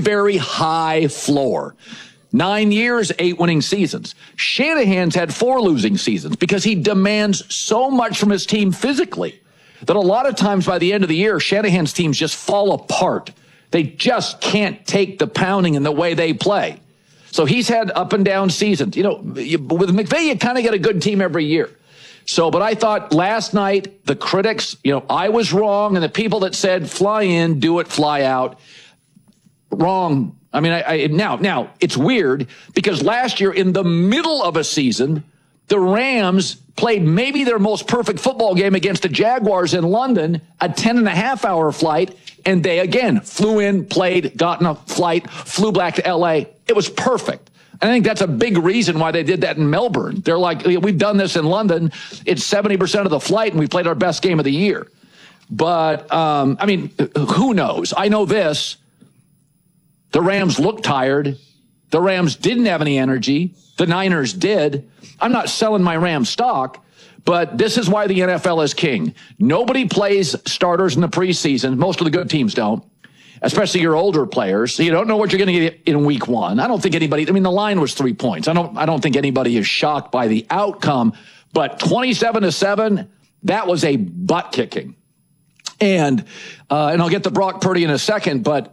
very high floor. 9 years, 8 winning seasons. Shanahan's had 4 losing seasons because he demands so much from his team physically that a lot of times by the end of the year, Shanahan's teams just fall apart. They just can't take the pounding in the way they play. So he's had up and down seasons. With McVay, you kind of get a good team every year. But I thought last night, the critics, I was wrong, and the people that said fly in, do it, fly out, wrong. I mean, now it's weird because last year in the middle of a season, the Rams played maybe their most perfect football game against the Jaguars in London, a 10.5-hour flight, and they again flew in, played, got in a flight, flew back to L.A. It was perfect. I think that's a big reason why they did that in Melbourne. They're like, we've done this in London. It's 70% of the flight, and we played our best game of the year. But, who knows? I know this. The Rams looked tired. The Rams didn't have any energy. The Niners did. I'm not selling my Rams stock, but this is why the NFL is king. Nobody plays starters in the preseason. Most of the good teams don't, especially your older players. So you don't know what you're going to get in week 1. I don't think anybody, the line was 3 points. I don't think anybody is shocked by the outcome, but 27-7, that was a butt kicking. And I'll get to Brock Purdy in a second, but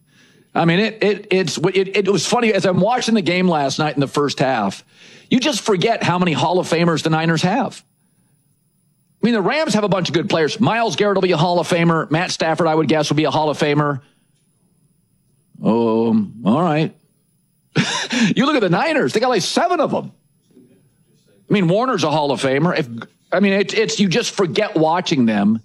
it was funny as I'm watching the game last night in the first half. You just forget how many Hall of Famers the Niners have. The Rams have a bunch of good players. Myles Garrett will be a Hall of Famer. Matt Stafford, I would guess, will be a Hall of Famer. All right. You look at the Niners; they got like 7 of them. Warner's a Hall of Famer. It's you just forget watching them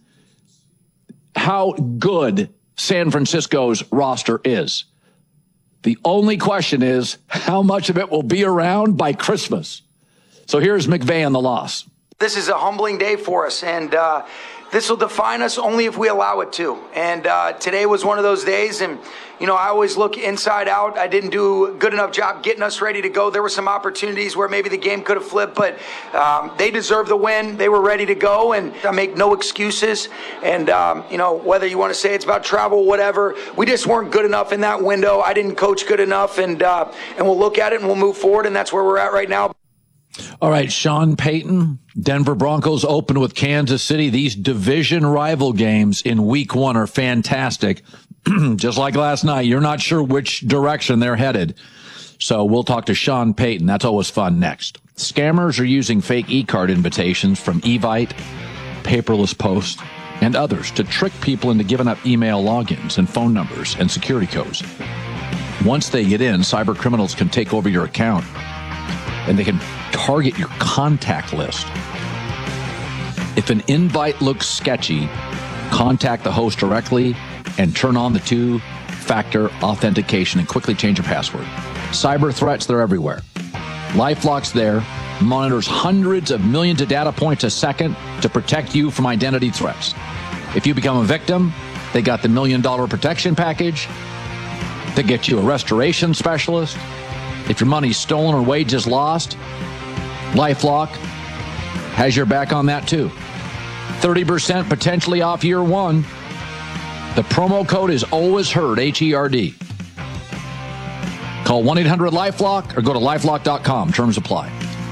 how good San Francisco's roster is. The only question is how much of it will be around by Christmas. So here's McVay on the loss. This is a humbling day for us, and this will define us only if we allow it to. And today was one of those days, and I always look inside out. I didn't do a good enough job getting us ready to go. There were some opportunities where maybe the game could have flipped, but they deserve the win. They were ready to go, and I make no excuses. And, whether you want to say it's about travel, whatever, we just weren't good enough in that window. I didn't coach good enough, and we'll look at it and we'll move forward, and that's where we're at right now. All right, Sean Payton, Denver Broncos open with Kansas City. These division rival games in week 1 are fantastic. Just like last night, you're not sure which direction they're headed. So we'll talk to Sean Payton. That's always fun next. Scammers are using fake e-card invitations from Evite, Paperless Post, and others to trick people into giving up email logins and phone numbers and security codes. Once they get in, cyber criminals can take over your account, and they can target your contact list. If an invite looks sketchy, contact the host directly and turn on the 2-factor authentication and quickly change your password. Cyber threats, they're everywhere. LifeLock's there, monitors hundreds of millions of data points a second to protect you from identity threats. If you become a victim, they got the $1 million protection package. They get you a restoration specialist. If your money's stolen or wages lost, LifeLock has your back on that too. 30% potentially off year 1. The promo code is always heard, HERD. Call 1-800-LifeLock or go to lifelock.com. Terms apply.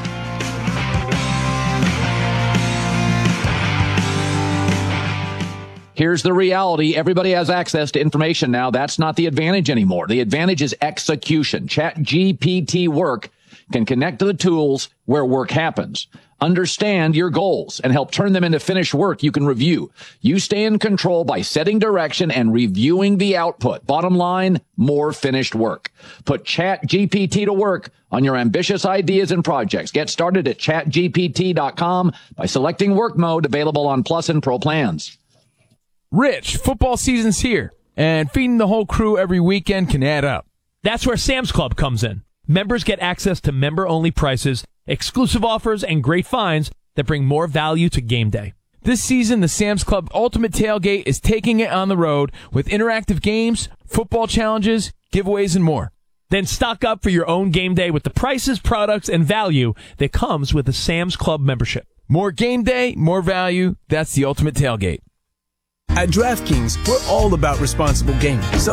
Here's the reality. Everybody has access to information now. That's not the advantage anymore. The advantage is execution. ChatGPT Work can connect to the tools where work happens, understand your goals, and help turn them into finished work you can review. You stay in control by setting direction and reviewing the output. Bottom line, more finished work. Put ChatGPT to work on your ambitious ideas and projects. Get started at chatgpt.com by selecting work mode, available on Plus and Pro plans. Rich, football season's here, and feeding the whole crew every weekend can add up. That's where Sam's Club comes in. Members get access to member-only prices, exclusive offers, and great finds that bring more value to game day. This season, the Sam's Club Ultimate Tailgate is taking it on the road with interactive games, football challenges, giveaways, and more. Then stock up for your own game day with the prices, products, and value that comes with a Sam's Club membership. More game day, more value. That's the Ultimate Tailgate. At DraftKings, we're all about responsible gaming. So